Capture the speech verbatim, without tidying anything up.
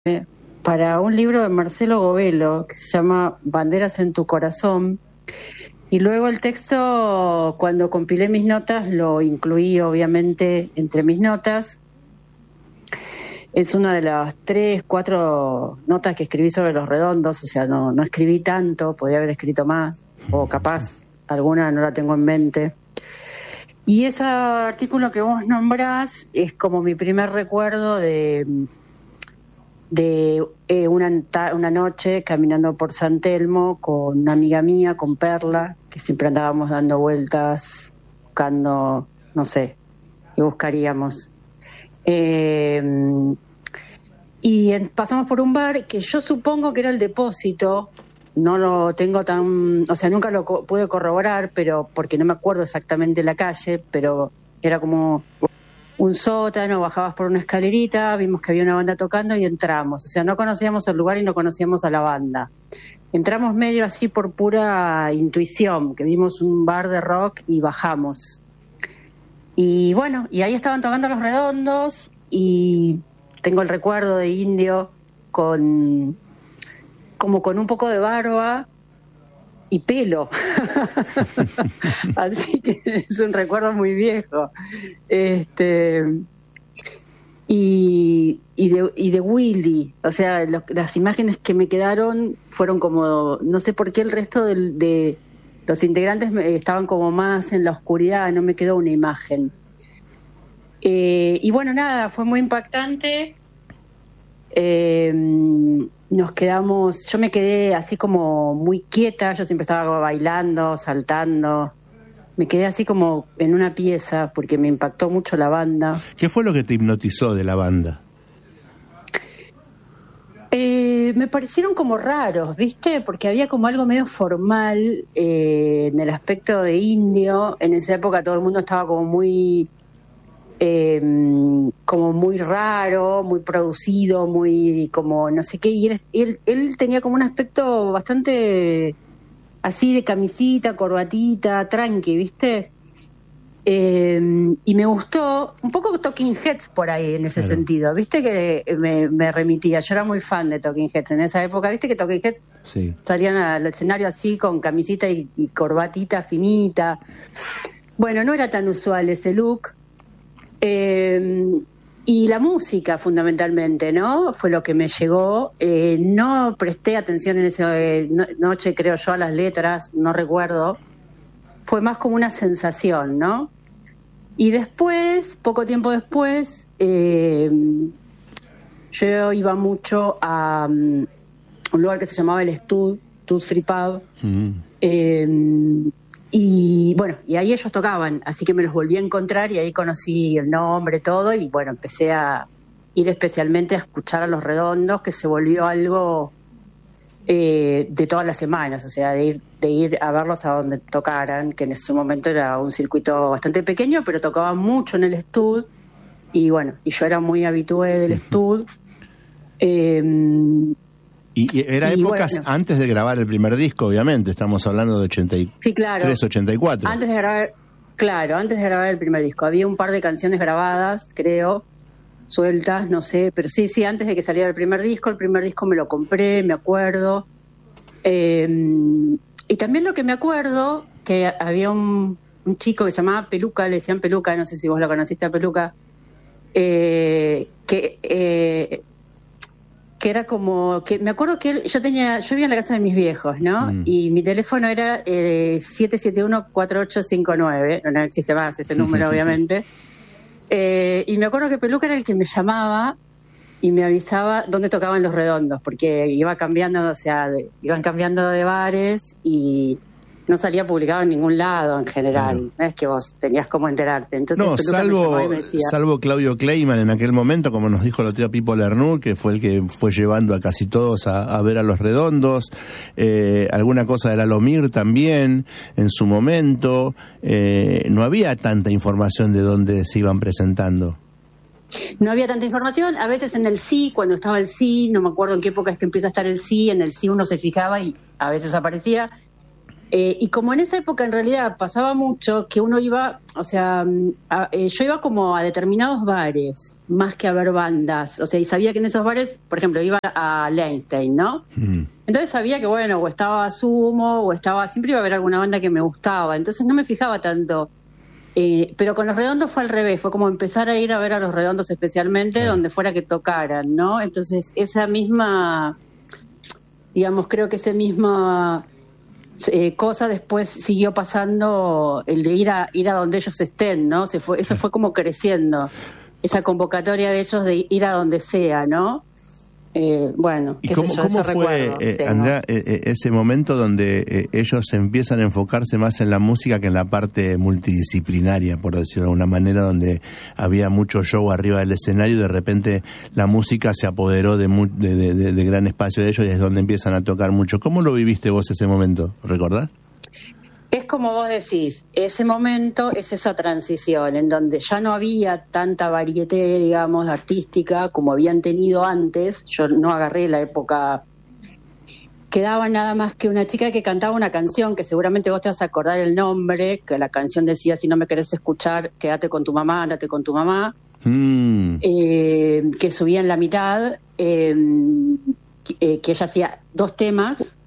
para un libro de Marcelo Govelo que se llama Banderas en tu corazón, y luego el texto, cuando compilé mis notas, lo incluí obviamente entre mis notas. Es una de las tres, cuatro notas que escribí sobre Los Redondos, o sea, no, no escribí tanto, podía haber escrito más, o capaz alguna no la tengo en mente. Y ese artículo que vos nombrás es como mi primer recuerdo de, de eh, una, una noche caminando por San Telmo con una amiga mía, con Perla, que siempre andábamos dando vueltas, buscando, no sé, qué buscaríamos. Eh, y en, pasamos por un bar que yo supongo que era el Depósito, no lo tengo tan, o sea, nunca lo co- pude corroborar, pero porque no me acuerdo exactamente la calle, pero era como un sótano, bajabas por una escalerita, vimos que había una banda tocando y entramos, o sea, no conocíamos el lugar y no conocíamos a la banda. Entramos medio así por pura intuición, que vimos un bar de rock y bajamos. Y bueno, y ahí estaban tocando Los Redondos y tengo el recuerdo de Indio con como con un poco de barba y pelo. Así que es un recuerdo muy viejo. Este y, y de y de Willy, o sea, lo, las imágenes que me quedaron fueron como, no sé por qué el resto del, de los integrantes me, estaban como más en la oscuridad, no me quedó una imagen. Eh, y bueno, nada, fue muy impactante. Eh, nos quedamos, yo me quedé así como muy quieta, yo siempre estaba bailando, saltando. Me quedé así como en una pieza porque me impactó mucho la banda. ¿Qué fue lo que te hipnotizó de la banda? Eh, me parecieron como raros, ¿viste? Porque había como algo medio formal eh, en el aspecto de Indio. En esa época todo el mundo estaba como muy, eh, como muy raro, muy producido, muy como no sé qué. Y él, él, él tenía como un aspecto bastante así de camisita, corbatita, tranqui, ¿viste? Eh, y me gustó un poco Talking Heads por ahí en ese Claro. sentido, viste que me, me remitía, yo era muy fan de Talking Heads en esa época, viste que Talking Heads Sí. salían al escenario así con camisita y, y corbatita finita. Bueno, no era tan usual ese look. Eh, y la música fundamentalmente, ¿no? Fue lo que me llegó. Eh, no presté atención en esa eh, no, noche, creo yo, a las letras, no recuerdo. Fue más como una sensación, ¿no? Y después, poco tiempo después, eh, yo iba mucho a um, un lugar que se llamaba el Stud, Stud Free Pub, Mm. eh, y bueno, y ahí ellos tocaban, así que me los volví a encontrar y ahí conocí el nombre, todo, y bueno, empecé a ir especialmente a escuchar a Los Redondos, que se volvió algo eh, de todas las semanas, o sea, de ir, de ir a verlos a donde tocaran, que en ese momento era un circuito bastante pequeño, pero tocaban mucho en el Stud, y bueno, y yo era muy habitué del Stud. Eh, Y, y era Y épocas bueno. antes de grabar el primer disco, obviamente. Estamos hablando de ochenta y tres, sí, claro. ochenta y cuatro. Antes de grabar, claro, antes de grabar el primer disco. Había un par de canciones grabadas, creo, sueltas, no sé, pero sí, sí, antes de que saliera el primer disco. El primer disco me lo compré, me acuerdo. Eh, y también lo que me acuerdo, que había un, un chico que se llamaba Peluca, le decían Peluca, no sé si vos lo conociste a Peluca, eh, que... Eh, que era como, que me acuerdo que él, yo tenía, yo vivía en la casa de mis viejos, ¿no? Mm. Y mi teléfono era eh, siete siete uno cuatro ocho cinco nueve, no, no existe más ese número, obviamente. Eh, y me acuerdo que Peluca era el que me llamaba y me avisaba dónde tocaban Los Redondos, porque iba cambiando, o sea, de- iban cambiando de bares y no salía publicado en ningún lado en general. Claro. No es que vos tenías cómo enterarte. Entonces No, Peluca me salvo, llamaba y me decía, salvo Claudio Kleiman en aquel momento, como nos dijo el tío Pipo Lernoux, que fue el que fue llevando a casi todos a, a ver a Los Redondos, eh, alguna cosa de la Lomir también, en su momento, eh, no había tanta información de dónde se iban presentando. no había tanta información, a veces en el sí, cuando estaba el sí, no me acuerdo en qué época es que empieza a estar el sí, en el sí uno se fijaba y a veces aparecía, Eh, y como en esa época en realidad pasaba mucho que uno iba, o sea, a, eh, yo iba como a determinados bares, más que a ver bandas, o sea, y sabía que en esos bares, por ejemplo, iba a Leinstein, ¿no? Mm. Entonces sabía que, bueno, o estaba Sumo, o estaba, siempre iba a haber alguna banda que me gustaba, entonces no me fijaba tanto. Eh, pero con Los Redondos fue al revés, fue como empezar a ir a ver a Los Redondos especialmente, claro, donde fuera que tocaran, ¿no? Entonces esa misma, digamos, creo que esa misma... Eh, cosa después siguió pasando el de ir a ir a donde ellos estén, ¿no? Se fue, eso fue como creciendo, esa convocatoria de ellos de ir a donde sea, ¿no? Eh, bueno, ¿y cómo, yo, cómo fue, eh, Andrea, eh, ese momento donde eh, ellos empiezan a enfocarse más en la música que en la parte multidisciplinaria, por decirlo de alguna manera, donde había mucho show arriba del escenario y de repente la música se apoderó de, mu de, de, de, de gran espacio de ellos y es donde empiezan a tocar mucho? ¿Cómo lo viviste vos ese momento? ¿Recordás? Es como vos decís, ese momento es esa transición en donde ya no había tanta varieté, digamos, artística como habían tenido antes. Yo no agarré la época, quedaba nada más que una chica que cantaba una canción que seguramente vos te vas a acordar el nombre, que la canción decía: si no me querés escuchar, quédate con tu mamá, andate con tu mamá, mm. eh, que subía en la mitad, eh, que, eh, que ella hacía dos temas